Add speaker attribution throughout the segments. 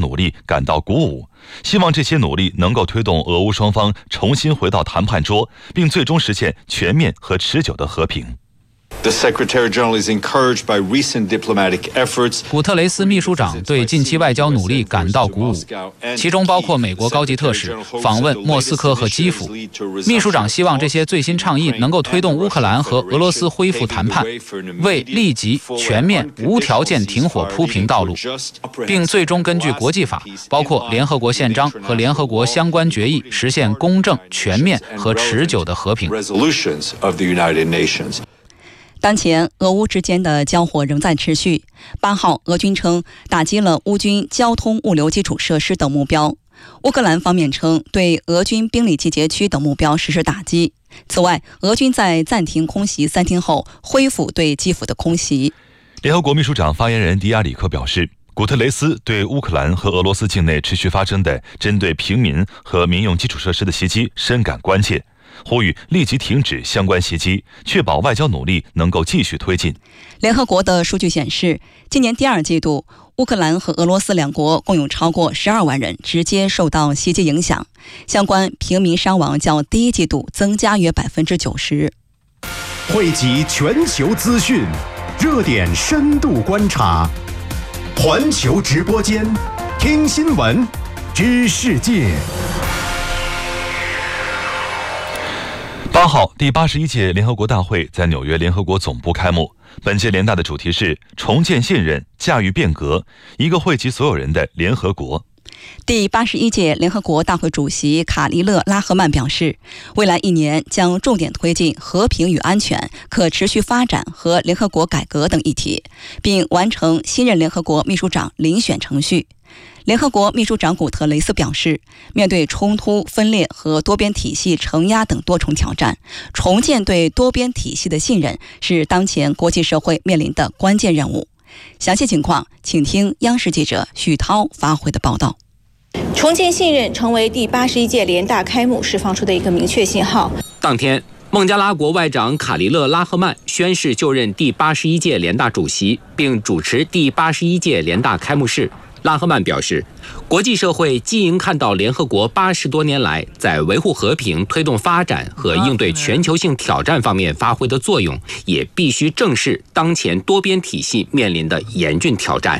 Speaker 1: 努力感到鼓舞，希望这些努力能够推动俄乌双方重新回到谈判桌，并最终实现全面和持久的和平。
Speaker 2: 古特雷斯秘书长对近期外交努力感到鼓舞，其中包括美国高级特使访问莫斯科和基辅。秘书长希望这些最新倡议能够推动乌克兰和俄罗斯恢复谈判，为立即、全面、无条件停火铺平道路，并最终根据国际法，包括联合国宪章和联合国相关决议，实现公正、全面和持久的和平。
Speaker 3: 当前，俄乌之间的交火仍在持续。8号，俄军称打击了乌军交通物流基础设施等目标。乌克兰方面称对俄军兵力集结区等目标实施打击。此外，俄军在暂停空袭3天后，恢复对基辅的空袭。
Speaker 1: 联合国秘书长发言人迪亚里克表示，古特雷斯对乌克兰和俄罗斯境内持续发生的针对平民和民用基础设施的袭击深感关切，呼吁立即停止相关袭击，确保外交努力能够继续推进。
Speaker 3: 联合国的数据显示，今年第2季度，乌克兰和俄罗斯两国共有超过12万人直接受到袭击影响，相关平民伤亡较第1季度增加约90%。
Speaker 4: 汇集全球资讯，热点深度观察，环球直播间，听新闻，知世界。
Speaker 1: 8号，第81届联合国大会在纽约联合国总部开幕。本届联大的主题是重建信任，驾驭变革，一个汇集所有人的联合国。
Speaker 3: 第81届联合国大会主席卡利勒拉赫曼表示，未来1年将重点推进和平与安全、可持续发展和联合国改革等议题，并完成新任联合国秘书长遴选程序。联合国秘书长古特雷斯表示，面对冲突、分裂和多边体系承压等多重挑战，重建对多边体系的信任是当前国际社会面临的关键任务。详细情况，请听央视记者许涛发回的报道。
Speaker 5: 重建信任成为第81届联大开幕释放出的一个明确信号。
Speaker 6: 当天，孟加拉国外长卡利勒拉赫曼宣誓就任第81届联大主席，并主持第81届联大开幕式。拉赫曼表示，国际社会既应看到联合国80多年来在维护和平、推动发展和应对全球性挑战方面发挥的作用，也必须正视当前多边体系面临的严峻挑战。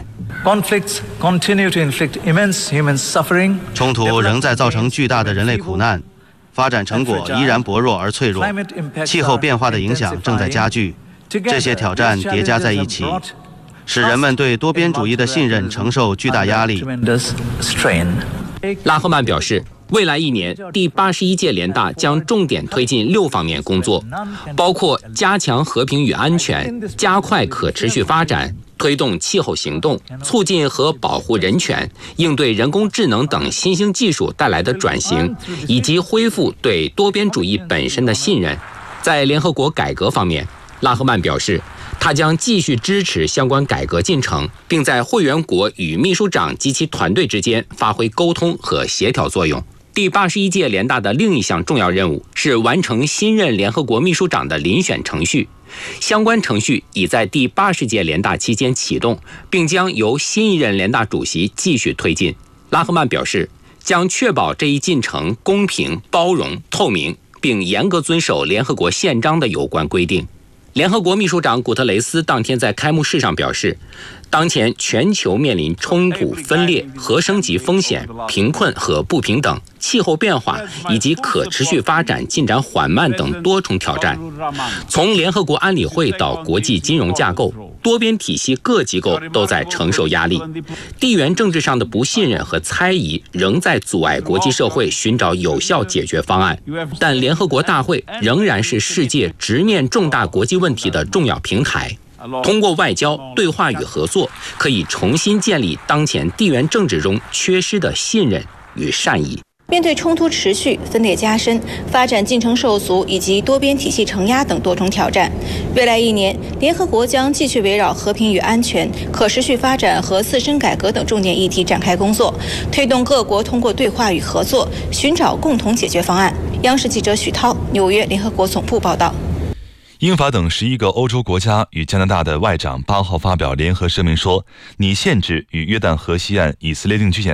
Speaker 7: 冲突仍在造成巨大的人类苦难，发展成果依然薄弱而脆弱，气候变化的影响正在加剧，这些挑战叠加在一起，使人们对多边主义的信任承受巨大压力。
Speaker 6: 拉赫曼表示，未来1年，第81届联大将重点推进6方面工作，包括加强和平与安全、加快可持续发展、推动气候行动、促进和保护人权、应对人工智能等新兴技术带来的转型，以及恢复对多边主义本身的信任。在联合国改革方面，拉赫曼表示，他将继续支持相关改革进程，并在会员国与秘书长及其团队之间发挥沟通和协调作用。第81届联大的另一项重要任务是完成新任联合国秘书长的遴选程序，相关程序已在第80届联大期间启动，并将由新一任联大主席继续推进。拉赫曼表示，将确保这一进程公平、包容、透明，并严格遵守联合国宪章的有关规定。联合国秘书长古特雷斯当天在开幕式上表示，当前全球面临冲突、分裂、核升级风险、贫困和不平等、气候变化以及可持续发展进展缓慢等多重挑战。从联合国安理会到国际金融架构，多边体系各机构都在承受压力。地缘政治上的不信任和猜疑仍在阻碍国际社会寻找有效解决方案，但联合国大会仍然是世界直面重大国际问题的重要平台。通过外交、对话与合作，可以重新建立当前地缘政治中缺失的信任与善意。
Speaker 5: 面对冲突持续、分裂加深、发展进程受阻以及多边体系承压等多重挑战，未来1年，联合国将继续围绕和平与安全、可持续发展和自身改革等重点议题展开工作，推动各国通过对话与合作，寻找共同解决方案。央视记者许涛，纽约联合国总部报道。
Speaker 1: 英法等11个欧洲国家与加拿大的外长8号发表联合声明说，拟限制与约旦河西岸以色列定居点